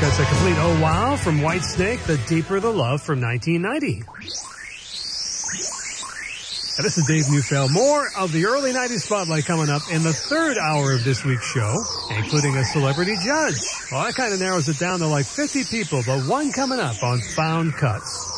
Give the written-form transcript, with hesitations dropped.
That's a complete oh wow from Whitesnake, The Deeper the Love from 1990. And this is Dave Neufeld. More of the early 90s spotlight coming up in the third hour of this week's show, including a celebrity judge. Well, that kind of narrows it down to like 50 people, but one coming up on Found Cuts.